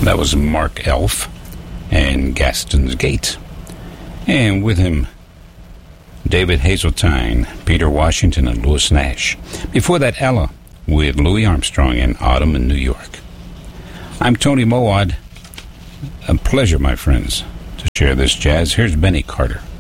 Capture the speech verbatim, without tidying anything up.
That was Mark Elf and Gaston's Gate. And with him, David Hazeltine, Peter Washington, and Louis Nash. Before that, Ella with Louis Armstrong and Autumn in New York. I'm Tony Mowat. A pleasure, my friends, to share this jazz. Here's Benny Carter.